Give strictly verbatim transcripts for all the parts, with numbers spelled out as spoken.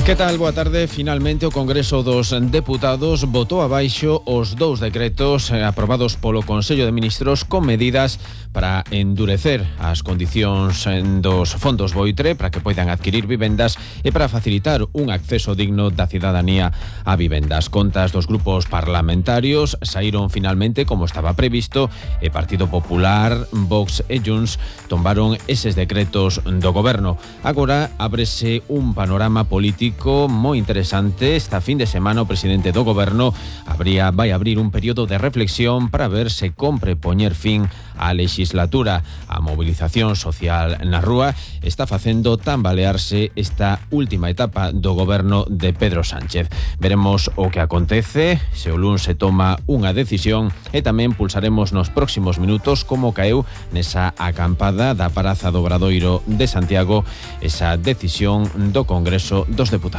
Que tal? Boa tarde. Finalmente o Congreso dos Deputados votou abaixo os dous decretos aprobados polo Consello de Ministros con medidas para endurecer as condicións dos fondos Boitre para que poidan adquirir vivendas e para facilitar un acceso digno da cidadanía a vivendas. Contas dos grupos parlamentarios saíron finalmente como estaba previsto e Partido Popular, Vox e Junts tombaron eses decretos do Goberno. Agora ábrese un panorama político moi interesante. Esta fin de semana o presidente do Goberno abría, vai abrir un período de reflexión para ver se compre poñer fin á legislatura. A mobilización social na rúa está facendo tambalearse esta última etapa do Goberno de Pedro Sánchez. Veremos o que acontece, se o luns se toma unha decisión e tamén pulsaremos nos próximos minutos como caeu nesa acampada da Praza do Obradoiro de Santiago esa decisión do Congreso dos Deputados.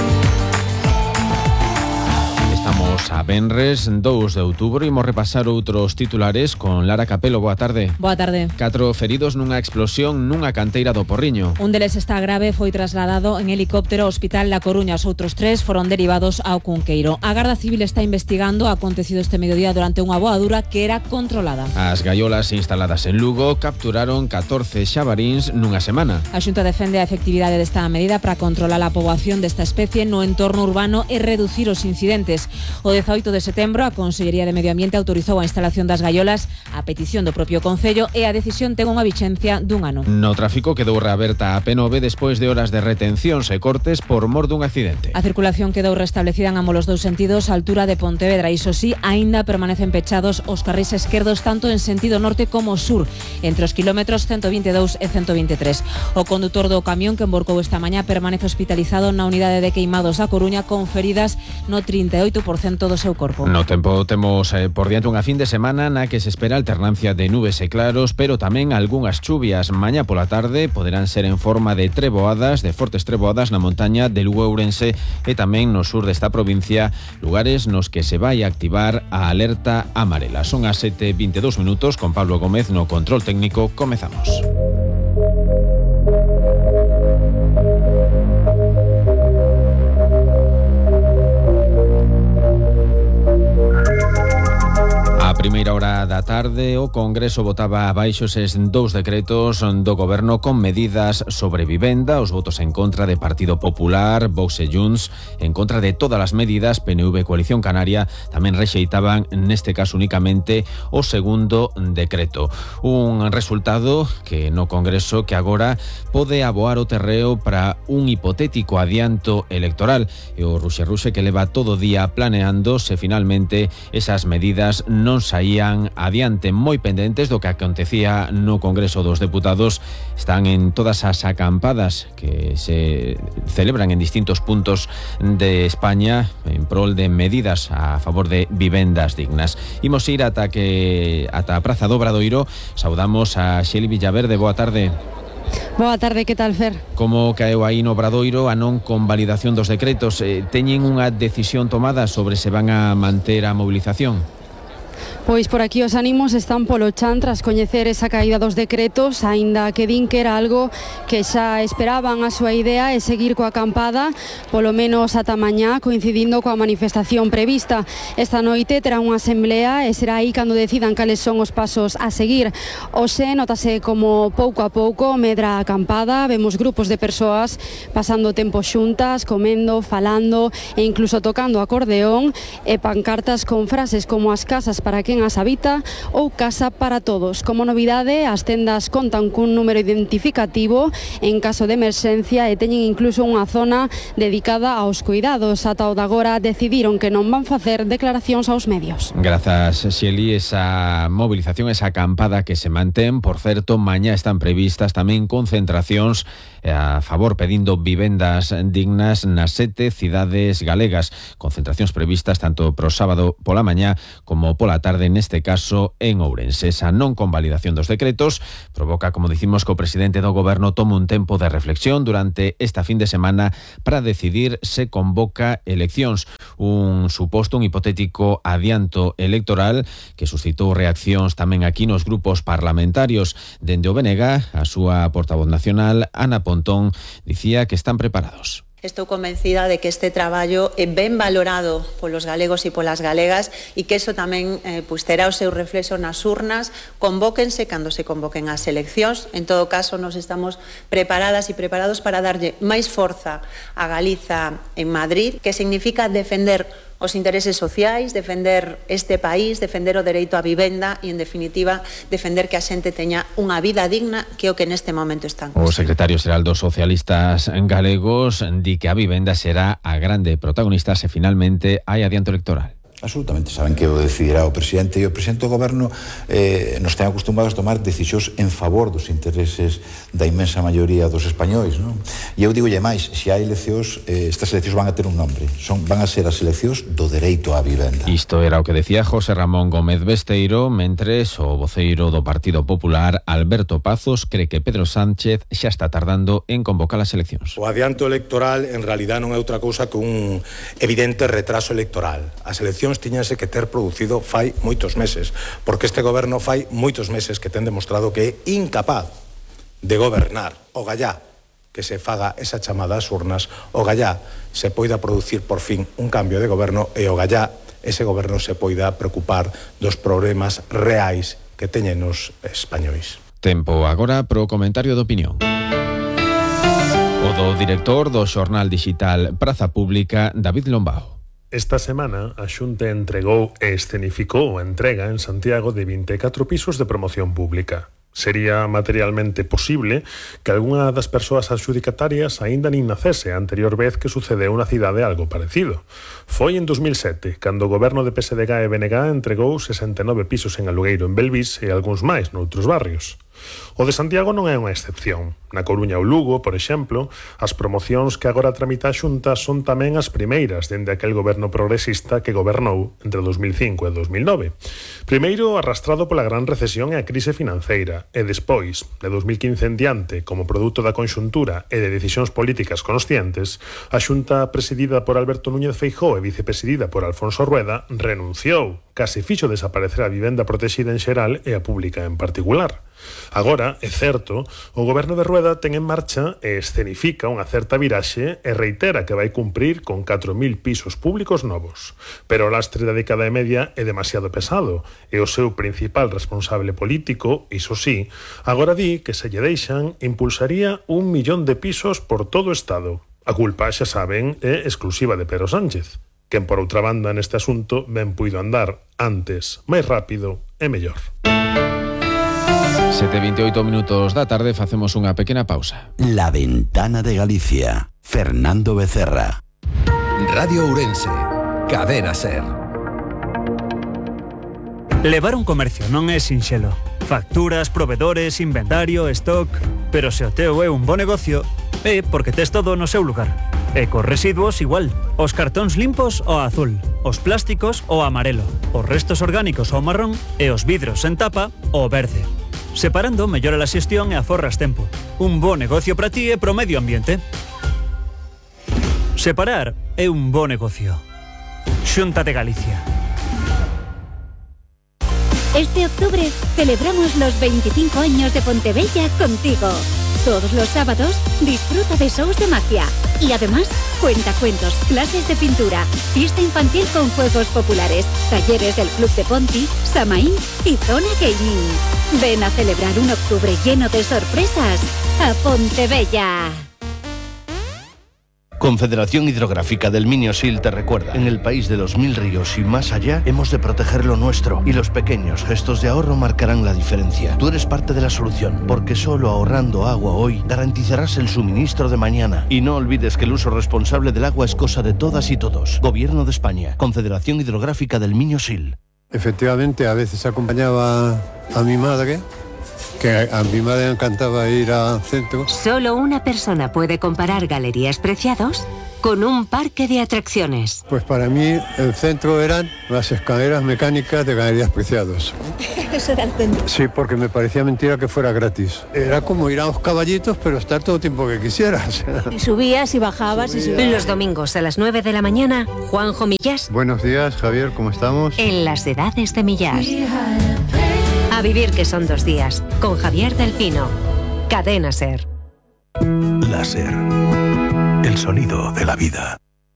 Estamos a venres dous de outubro e imos repasar outros titulares con Lara Capelo. Boa tarde. Boa tarde. Catro feridos nunha explosión nunha canteira do Porriño. Un deles está grave, foi trasladado en helicóptero ao Hospital La Coruña. Os outros tres foron derivados ao Cunqueiro. A Garda Civil está investigando o acontecido este mediodía durante unha voadura que era controlada. As gaiolas instaladas en Lugo capturaron catorce xabaríns nunha semana. A Xunta defende a efectividade desta medida para controlar a poboación desta especie no entorno urbano e reducir os incidentes. O dezaoito de setembro, a Consellería de Medio Ambiente autorizou a instalación das gaiolas a petición do propio Concello e a decisión ten unha vixencia dun ano. No tráfico quedou reaberta a P nove despois de horas de retencións e cortes por mor dun accidente. A circulación quedou restablecida en ambos os dous sentidos á altura de Pontevedra. Iso sí, aínda permanecen pechados os carrís esquerdos tanto en sentido norte como sur, entre os kilómetros ciento veintidós e ciento veintitrés. O condutor do camión que emborcou esta mañá permanece hospitalizado na unidade de queimados da Coruña con feridas no trinta e oito por cento do seu corpo. No tempo temos eh, por diante unha fin de semana na que se espera alternancia de nubes e claros, pero tamén algunhas chuvias. Mañá pola tarde poderán ser en forma de treboadas, de fortes treboadas na montaña de Lugo e Ourense e tamén no sur desta provincia, lugares nos que se vai a activar a alerta amarela. Son as sete e veintidós minutos con Pablo Gómez no control técnico. Comezamos. A primeira hora da tarde o Congreso votaba abaixo eses dous decretos do Goberno con medidas sobre vivenda, os votos en contra de Partido Popular, Vox e Junts, en contra de todas as medidas. P N V e Coalición Canaria tamén rexeitaban neste caso únicamente o segundo decreto. Un resultado que no Congreso que agora pode aboar o terreo para un hipotético adianto electoral e o ruxe-ruxe que leva todo o día planeando se finalmente esas medidas non saían adiante. Moi pendentes do que acontecía no Congreso dos Deputados están en todas as acampadas que se celebran en distintos puntos de España en prol de medidas a favor de vivendas dignas. Imos ir ata que ata a Praza do Obradoiro. Saudamos a Xeli Villaverde. Boa tarde. Boa tarde, que tal, Fer? Como caeu aí no Obradoiro a non convalidación dos decretos? Eh, teñen unha decisión tomada sobre se van a manter a movilización? Pois por aquí os ánimos están polo chan tras coñecer esa caída dos decretos, aínda que din que era algo que xa esperaban. A súa idea é seguir coa acampada polo menos ata mañá, coincidindo coa manifestación prevista. Esta noite terá unha asamblea e será aí cando decidan cales son os pasos a seguir. Hoxe notase como pouco a pouco medra a acampada, vemos grupos de persoas pasando tempo xuntas, comendo, falando e incluso tocando acordeón e pancartas con frases como as casas para quen as habita ou casa para todos. Como novidade, as tendas contan cun número identificativo en caso de emerxencia e teñen incluso unha zona dedicada aos cuidados. Ata o de agora decidiron que non van facer declaracións aos medios. Grazas, Xeli. Esa movilización, esa acampada que se mantén, por certo, mañá están previstas tamén concentracións a favor pedindo vivendas dignas nas sete cidades galegas. Concentracións previstas tanto pro sábado pola mañá como pola tarde, neste caso en Ourense. Esa non convalidación dos decretos provoca, como dicimos, que o presidente do Goberno tome un tempo de reflexión durante esta fin de semana para decidir se convoca eleccións. Un suposto, un hipotético adianto electoral que suscitou reaccións tamén aquí nos grupos parlamentarios. Dende o B N G, a súa portavoz nacional, Ana Pontón, dicía que están preparados. Estou convencida de que este traballo é ben valorado polos galegos e polas galegas e que eso tamén eh, pues, terá o seu reflexo nas urnas. Convóquense cando se convoquen as eleccións. En todo caso, nos estamos preparadas e preparados para darlle máis forza a Galiza en Madrid, que significa defender os intereses sociais, defender este país, defender o dereito á vivenda e, en definitiva, defender que a xente teña unha vida digna, que é o que neste momento están. O secretario xeral dos socialistas galegos di que a vivenda será a grande protagonista se finalmente hai adianto electoral. Absolutamente, saben que o decidirá o presidente e o presidente do goberno eh, nos ten acostumbrados a tomar decisións en favor dos intereses da inmensa maioría dos españois, non? E eu digolle máis, se hai eleccións, eh, estas eleccións van a ter un nombre, son, van a ser as eleccións do dereito á vivenda. Isto era o que decía José Ramón Gómez Besteiro, mentres o voceiro do Partido Popular, Alberto Pazos, cree que Pedro Sánchez xa está tardando en convocar as eleccións. O adianto electoral en realidad non é outra cousa que un evidente retraso electoral. As eleccións tiñanse que ter producido fai moitos meses, porque este goberno fai moitos meses que ten demostrado que é incapaz de gobernar. O gallá que se faga esa chamada ás urnas, o gallá se poida producir por fin un cambio de goberno e o gallá ese goberno se poida preocupar dos problemas reais que teñen os españois. Tempo agora pro comentario de opinión. O do director do xornal digital Praza Pública, David Lombao. Esta semana, a Xunta entregou e escenificou a entrega en Santiago de vinte e catro pisos de promoción pública. Sería materialmente posible que algunha das persoas adxudicatarias aínda nin nacese a anterior vez que sucedeu na cidade algo parecido. Foi en dos mil sete, cando o goberno de P S D G e B N G entregou sesenta e nove pisos en alugueiro en Belvís e algúns máis noutros barrios. O de Santiago non é unha excepción. Na Coruña ou Lugo, por exemplo, as promocións que agora tramita a Xunta son tamén as primeiras dende aquel goberno progresista que gobernou entre dos mil cinco e dos mil nove. Primeiro arrastrado pola gran recesión e a crise financeira, e despois, de dos mil quince en diante, como produto da conxuntura e de decisións políticas conscientes, a Xunta presidida por Alberto Núñez Feijóo e vicepresidida por Alfonso Rueda renunciou, case fixo desaparecer a vivenda protexida en xeral e a pública en particular. Agora, é certo, o goberno de Rueda ten en marcha e escenifica unha certa viraxe e reitera que vai cumprir con catro mil pisos públicos novos. Pero o lastre da década e media é demasiado pesado e o seu principal responsable político, iso sí, agora di que se lle deixan impulsaría un millón de pisos por todo o Estado. A culpa, xa saben, é exclusiva de Pedro Sánchez, quen por outra banda neste asunto ben puido andar antes, máis rápido e mellor. sete e vinte e oito minutos da tarde, facemos unha pequena pausa. La Ventana de Galicia, Fernando Becerra. Radio Ourense, Cadena Ser. Levar un comercio non é sinxelo. Facturas, provedores, inventario, stock... Pero se o teu é un bo negocio, é porque tes todo no seu lugar. E cos residuos igual. Os cartóns limpos ao azul, os plásticos ao amarelo, os restos orgánicos ao marrón e os vidros en tapa ao verde. Separando mellora a xestión e aforras tempo. Un bo negocio para ti e pro medio ambiente. Separar é un bo negocio. Xunta de Galicia. Este octubre celebramos los veinticinco años de Pontevella contigo. Todos los sábados disfruta de shows de magia y además cuentacuentos, clases de pintura, fiesta infantil con juegos populares, talleres del Club de Ponti, Samaín y Zona Gaming. Ven a celebrar un octubre lleno de sorpresas a Pontevella. Confederación Hidrográfica del Minio-Sil te recuerda, en el país de los mil ríos y más allá, hemos de proteger lo nuestro y los pequeños gestos de ahorro marcarán la diferencia. Tú eres parte de la solución, porque solo ahorrando agua hoy garantizarás el suministro de mañana. Y no olvides que el uso responsable del agua es cosa de todas y todos. Gobierno de España, Confederación Hidrográfica del Minio-Sil. Efectivamente, a veces acompañaba a mi madre, que a mi madre le encantaba ir al centro. Solo una persona puede comparar Galerías Preciados con un parque de atracciones. Pues para mí el centro eran las escaleras mecánicas de Galerías Preciados. Eso era el centro. Sí, porque me parecía mentira que fuera gratis. Era como ir a los caballitos, pero estar todo el tiempo que quisieras. Y subías y bajabas. Subía. Y los domingos a las nueve de la mañana, Juanjo Millás. Buenos días, Javier, ¿cómo estamos? En las edades de Millás. A vivir que son dos días, con Javier del Pino. Cadena Ser. La Ser. el sonido de la vida.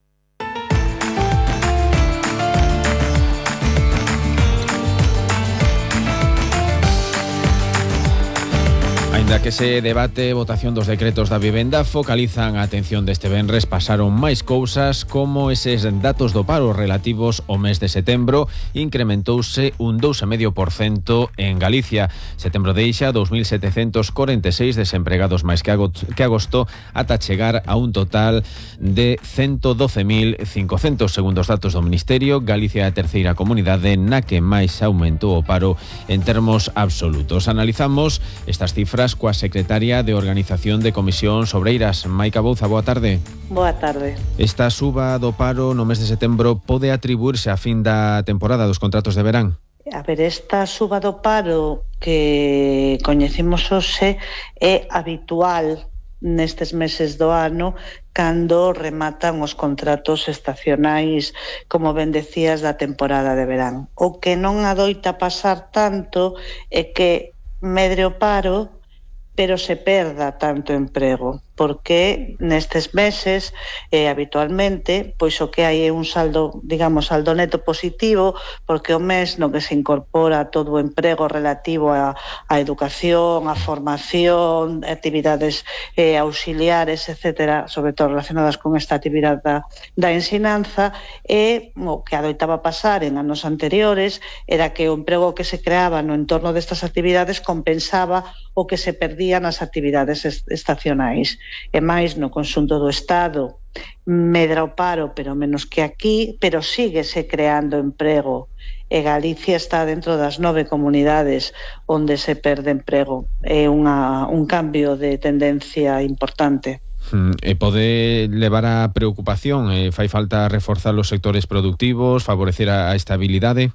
Ainda que se debate votación dos decretos da vivenda, focalizan a atención deste venres. Pasaron máis cousas, como eses datos do paro relativos ao mes de setembro. Incrementouse un dous coma cinco por cento en Galicia. Setembro deixa dous mil setecentos corenta e seis desempregados máis que agosto, ata chegar a un total de ciento doce mil cincocentos. Segundo os datos do Ministerio, Galicia é a terceira comunidade na que máis aumentou o paro en termos absolutos. Analizamos estas cifras coa secretaria de Organización de Comisións Obreiras, Maica Bouza. Boa tarde. Boa tarde. Esta suba do paro no mes de setembro pode atribuirse á fin da temporada dos contratos de verán? A ver, esta suba do paro que coñecimos hoxe é habitual nestes meses do ano cando rematan os contratos estacionais, como ben decías, da temporada de verán. O que non adoita pasar tanto é que medre o paro, pero se perda tanto emprego, porque nestes meses eh, habitualmente pois o que hai é un saldo, digamos, saldo neto positivo, porque o mes no que se incorpora todo o emprego relativo a, a educación, a formación, actividades eh, auxiliares, etcétera, sobre todo relacionadas con esta actividade da, da ensinanza, e o que adoitaba pasar en anos anteriores era que o emprego que se creaba no entorno destas actividades compensaba o que se perdía nas actividades estacionais. E máis no conxunto do Estado medra o paro, pero menos que aquí, pero síguese creando emprego. E Galicia está dentro das nove comunidades onde se perde emprego. É unha, un cambio de tendencia importante. E pode levar a preocupación? E fai falta reforzar os sectores productivos, favorecer a, a estabilidade?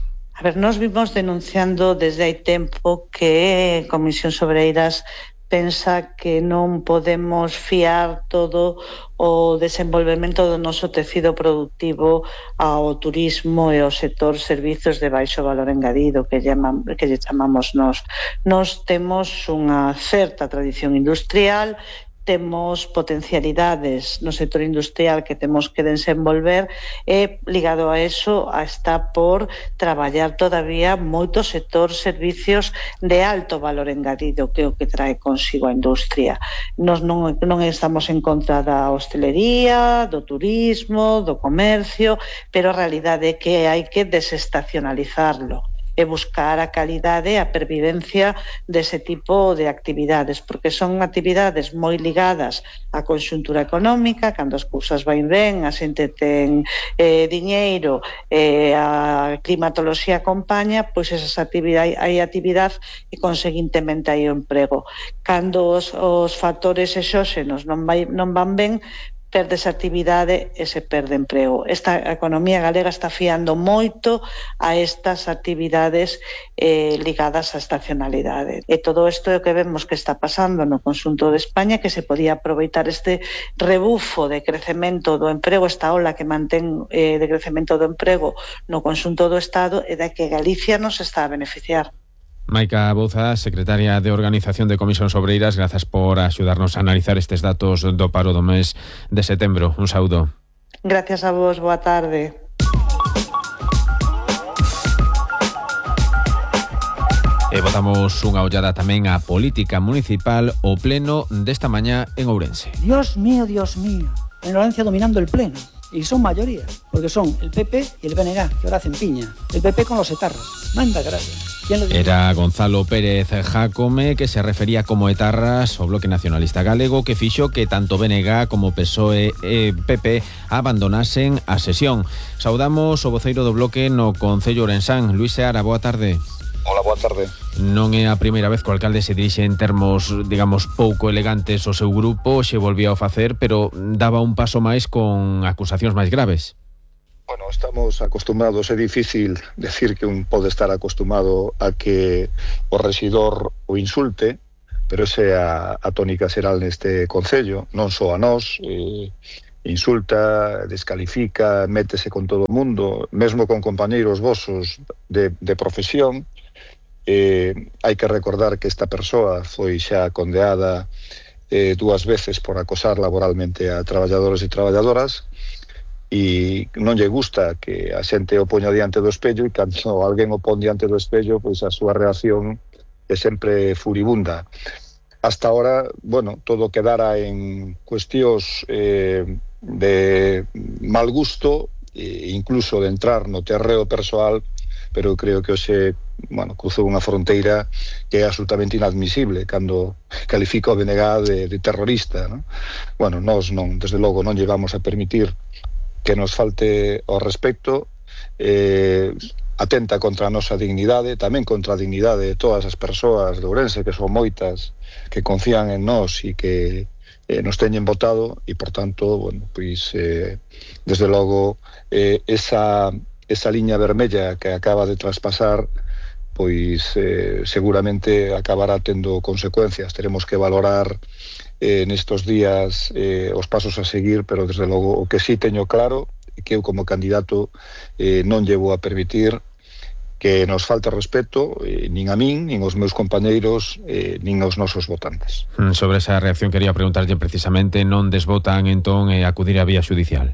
A ver, nós vimos denunciando desde hai tempo que Comisión Obreiras pensa que non podemos fiar todo o desenvolvemento do noso tecido productivo ao turismo e ao sector servizos de baixo valor engadido, que, llaman, que lle chamamos nós. Nós temos unha certa tradición industrial, temos potencialidades no sector industrial que temos que desenvolver, e ligado a eso está por traballar todavía moito sector servicios de alto valor engadido, que é o que trae consigo a industria. Nos non, non estamos en contra da hostelería, do turismo, do comercio, pero a realidade é que hai que desestacionalizarlo e buscar a calidade e a pervivencia dese tipo de actividades, porque son actividades moi ligadas á conxuntura económica. Cando as cousas van ben, a xente ten eh, diñeiro, eh, a climatoloxía acompaña, pois esas actividades, hai actividade e conseguintemente hai o emprego. Cando os, os factores exóxenos non, vai, non van ben, perde esa actividade e se perde emprego. Esta economía galega está fiando moito a estas actividades eh, ligadas á estacionalidade. E todo isto é o que vemos que está pasando no conxunto de España, que se podía aproveitar este rebufo de crecemento do emprego, esta ola que mantén eh, de crecemento do emprego no conxunto do Estado, e da que Galicia nos está a beneficiar. Maica Bouza, secretaria de Organización de Comisións Obreiras, grazas por axudarnos a analizar estes datos do paro do mes de setembro. Un saúdo. Gracias a vos, boa tarde. E botamos unha ollada tamén á política municipal, o pleno desta mañá en Ourense. Dios mío, Dios mío, en Ourense dominando el pleno. Y son mayoría, porque son el P P y el B N G, que ahora hacen piña. El P P con los etarras. Manda gracias. Era Gonzalo Pérez Jácome, que se refería como etarras ao Bloque Nacionalista Galego, que fixo que tanto B N G como P S O E e P P abandonasen a sesión. Saudamos o voceiro do Bloque no Concello Ourensán, Luís Seara. Boa tarde. Hola, boa tarde. Non é a primeira vez que o alcalde se dirixe en termos, digamos, pouco elegantes ao seu grupo, xe volvía a facer, pero daba un paso máis con acusacións máis graves. Bueno, estamos acostumbrados, é difícil decir que un pode estar acostumado a que o rexidor o insulte, pero esa é a, a tónica xeral neste concello, non só a nós, eh, insulta, descalifica, métese con todo o mundo, mesmo con compañeiros vosos de, de profesión. Eh, hai que recordar que esta persoa foi xa condeada eh, dúas veces por acosar laboralmente a traballadores e traballadoras, e non lle gusta que a xente o poña diante do espello, e cando alguén o pon diante do espello, pois a súa reacción é sempre furibunda. Hasta ahora, bueno, todo quedara en cuestións eh, de mal gusto, e incluso de entrar no terreo persoal, pero creo que hoxe, bueno, cruzou unha fronteira que é absolutamente inadmisible cando califica o B N G de, de terrorista, ¿no? Bueno, nós non, desde logo non lle vamos a permitir que nos falte ao respecto, eh, atenta contra a nosa dignidade, tamén contra a dignidade de todas as persoas de Ourense, que son moitas, que confían en nós e que eh, nos teñen votado, e, por tanto, bueno, pois, eh, desde logo, eh, esa, esa liña vermella que acaba de traspasar, pois, eh, seguramente acabará tendo consecuencias. Teremos que valorar eh, nestos días eh, os pasos a seguir, pero, desde logo, o que sí teño claro é que eu, como candidato, eh, non lle vou a permitir que nos falte respeto, eh, nin a min, nin aos meus compañeiros, eh, nin aos nosos votantes. Sobre esa reacción quería preguntarlle precisamente, non desbotan entón e acudir á vía xudicial?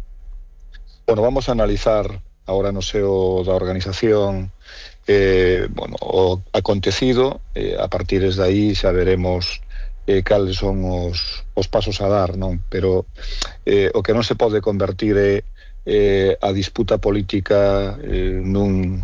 Bueno, vamos a analizar agora no seo da organización eh, bueno, o acontecido, eh, a partir de aí xa veremos eh, cales son os, os pasos a dar, non? Pero eh, o que non se pode convertir é eh, a disputa política eh, nun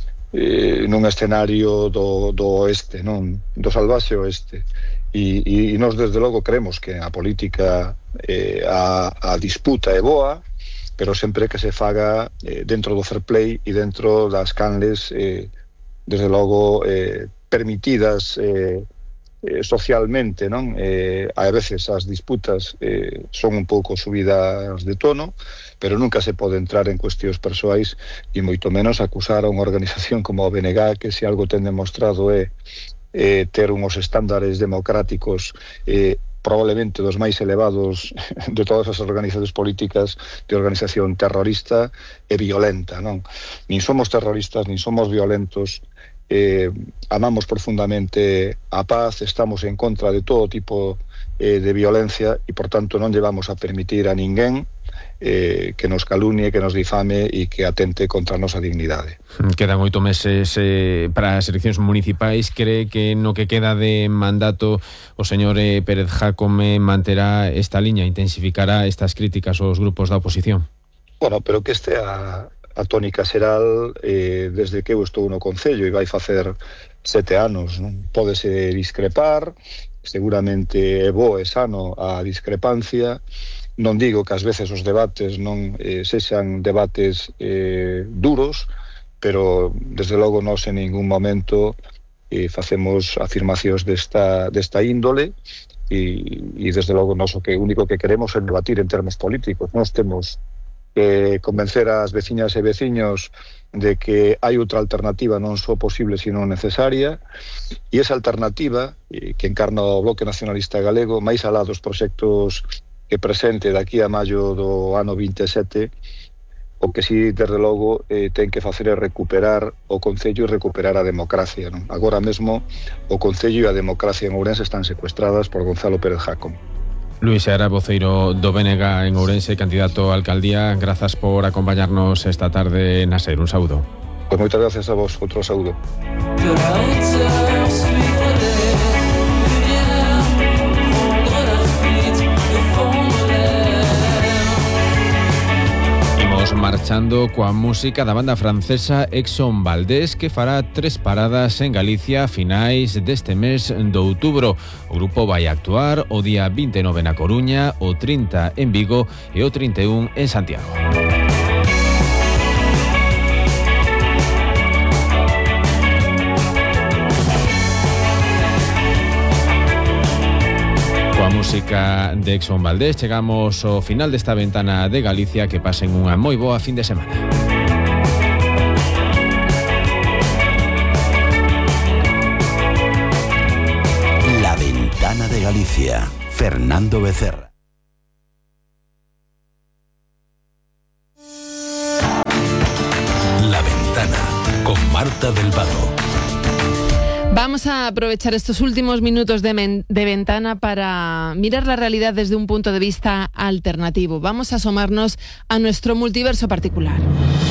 eh, nun escenario do, do oeste, non? Do salvaxe oeste. E, e, e nós, desde logo, creemos que a política, eh, a, a disputa é boa, pero sempre que se faga eh, dentro do fair play e dentro das canles, eh, desde logo, eh, permitidas eh, eh, socialmente, non? Eh, a veces as disputas eh, son un pouco subidas de tono, pero nunca se pode entrar en cuestións persoais, e moito menos acusar a unha organización como o B N G, que se algo ten demostrado é eh, ter unhos estándares democráticos eh, probablemente dos máis elevados de todas as organizacións políticas, de organización terrorista e violenta, non? Nin somos terroristas, nin somos violentos, eh, amamos profundamente a paz, estamos en contra de todo tipo eh, de violencia, e, por tanto, non lle vamos a permitir a ninguén eh, que nos calunie, que nos difame e que atente contra a nosa dignidade. Quedan oito meses eh, para as eleccións municipais. Cree que no que queda de mandato o señor eh, Pérez Jácome manterá esta liña, intensificará estas críticas aos grupos da oposición? Bueno, pero que este a, a tónica xeral eh, desde que eu estou no Concello, e vai facer sete anos, non? Pódese discrepar, seguramente é bo e sano a discrepancia. Non digo que ás veces os debates non eh, sexan debates eh, duros, pero desde logo nós en ningún momento eh, facemos afirmacións desta, desta índole, e, e desde logo nós o que único que queremos é debatir en termos políticos. Nós temos que convencer as veciñas e veciños de que hai outra alternativa non só posible, sino necesaria, e esa alternativa eh, que encarna o Bloque Nacionalista Galego, máis alá dos proxectos que presente daqui a maio do ano vinte e sete, o que si, desde logo, eh, ten que facer é recuperar o Concello e recuperar a democracia, non? Agora mesmo o Concello e a democracia en Ourense están secuestradas por Gonzalo Pérez Jácome. Luís Seara, voceiro do B N G en Ourense, candidato a alcaldía, grazas por acompañarnos esta tarde na SER. Un saúdo. Pois moitas gracias a vos, outro saúdo. Marchando coa música da banda francesa Exxon Valdés, que fará tres paradas en Galicia a finais deste mes de outubro. O grupo vai actuar o día vinte e nove na Coruña, o trinta en Vigo e o trinta e un en Santiago. Coa música de Exxon Valdés chegamos ao final desta ventana de Galicia. Que pasen unha moi boa fin de semana. La ventana de Galicia. Fernando Becerra. La ventana con Marta del Vado. Vamos a aprovechar estos últimos minutos de, men- de ventana para mirar la realidad desde un punto de vista alternativo. Vamos a asomarnos a nuestro multiverso particular.